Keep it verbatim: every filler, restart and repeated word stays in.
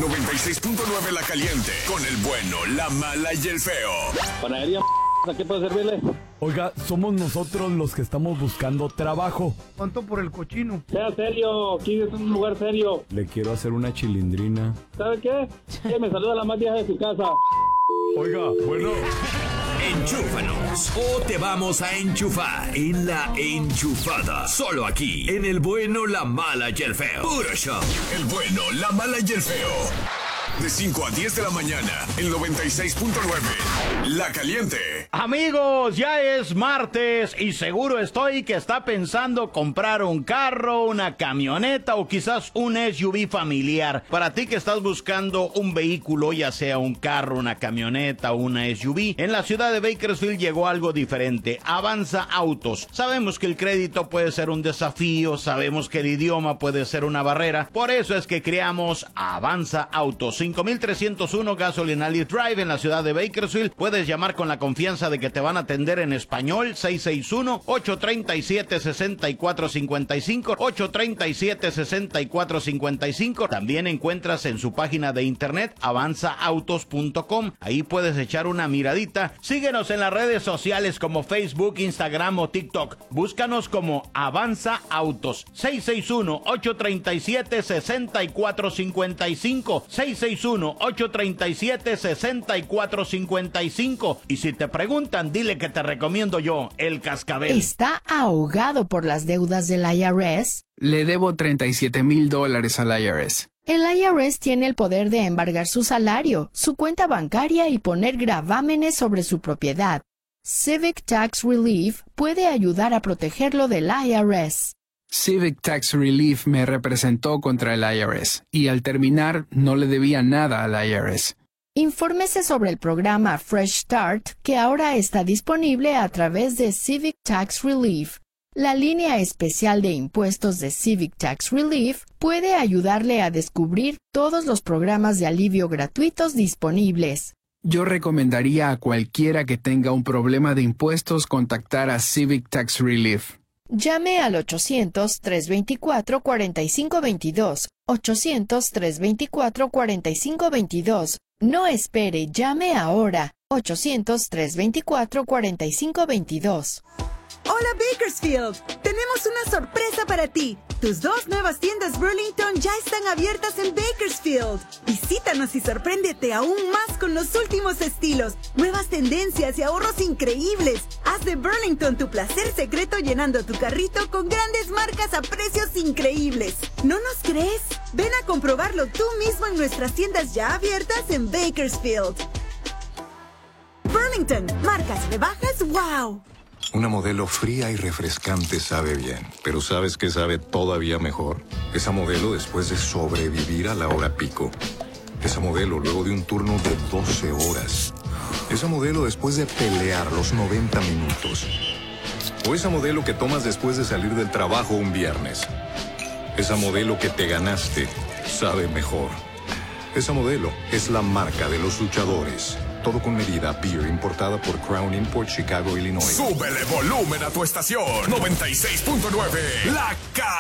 noventa y seis punto nueve La Caliente, con el bueno, la mala y el feo. Panadería, ¿a qué puedo servirle? Oiga, somos nosotros los que estamos buscando trabajo. ¿Cuánto por el cochino? Sea serio, aquí es un lugar serio. Le quiero hacer una chilindrina. ¿Sabe qué? Que me saluda la más vieja de su casa. Oiga, bueno. Enchúfanos o te vamos a enchufar en La Enchufada. Solo aquí, en el bueno, la mala y el feo. Puro show. El bueno, la mala y el feo. De cinco a diez de la mañana, el noventa y seis punto nueve. La Caliente. Amigos, ya es martes y seguro estoy que está pensando comprar un carro, una camioneta o quizás un S U V familiar. Para ti que estás buscando un vehículo, ya sea un carro, una camioneta o una S U V, en la ciudad de Bakersfield llegó algo diferente. Avanza Autos. Sabemos que el crédito puede ser un desafío, sabemos que el idioma puede ser una barrera. Por eso es que creamos Avanza Autos. cinco mil trescientos uno Gasoline Alley Drive en la ciudad de Bakersfield. Puedes llamar con la confianza de que te van a atender en español. Seis seis uno, ocho tres siete, seis cuatro cinco cinco, ocho tres siete, seis cuatro cinco cinco. También encuentras en su página de internet avanza autos punto com. Ahí puedes echar una miradita. Síguenos en las redes sociales como Facebook, Instagram o TikTok. Búscanos como Avanza Autos. Seis seis uno, ocho tres siete, seis cuatro cinco cinco. seis seis uno, ocho tres siete, seis cuatro cinco cinco. Y si te preguntan, dile que te recomiendo yo, el Cascabel. ¿Está ahogado por las deudas del I R S? Le debo treinta y siete mil dólares al I R S. El I R S tiene el poder de embargar su salario, su cuenta bancaria y poner gravámenes sobre su propiedad. Civic Tax Relief puede ayudar a protegerlo del I R S. Civic Tax Relief me representó contra el I R S y al terminar no le debía nada al I R S. Infórmese sobre el programa Fresh Start que ahora está disponible a través de Civic Tax Relief. La línea especial de impuestos de Civic Tax Relief puede ayudarle a descubrir todos los programas de alivio gratuitos disponibles. Yo recomendaría a cualquiera que tenga un problema de impuestos contactar a Civic Tax Relief. Llame al ochocientos, tres veinticuatro, cuarenta y cinco veintidós, ochocientos, tres veinticuatro, cuarenta y cinco veintidós. No espere, llame ahora, ochocientos, tres veinticuatro, cuarenta y cinco veintidós. Hola Bakersfield, tenemos una sorpresa para ti. Tus dos nuevas tiendas Burlington ya están abiertas en Bakersfield. Visítanos y sorpréndete aún más con los últimos estilos, nuevas tendencias y ahorros increíbles. Haz de Burlington tu placer secreto llenando tu carrito con grandes marcas a precios increíbles. ¿No nos crees? Ven a comprobarlo tú mismo en nuestras tiendas ya abiertas en Bakersfield. Burlington, marcas rebajas, wow. Una modelo fría y refrescante sabe bien, pero ¿sabes qué sabe todavía mejor? Esa modelo después de sobrevivir a la hora pico. Esa modelo luego de un turno de doce horas. Esa modelo después de pelear los noventa minutos. O esa modelo que tomas después de salir del trabajo un viernes. Esa modelo que te ganaste sabe mejor. Esa modelo es la marca de los luchadores. Todo con medida, beer importada por Crown Import, Chicago, Illinois. Súbele volumen a tu estación. noventa y seis punto nueve. La Caliente.